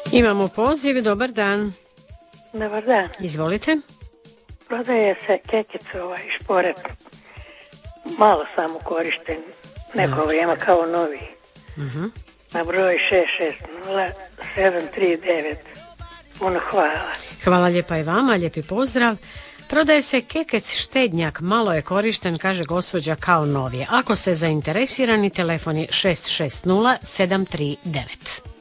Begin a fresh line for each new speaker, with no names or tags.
Imamo poziv, dobar dan.
Dobar dan.
Izvolite.
Prodaje se kekec šporet. Malo samo korišten, neko vrijeme kao novi. Na broj 660739. Puno hvala.
Hvala lijepa i vama, lijepi pozdrav. Prodaje se kekec štednjak, malo je korišten, kaže gospođa, kao novi. Ako ste zainteresirani, telefon je 660739.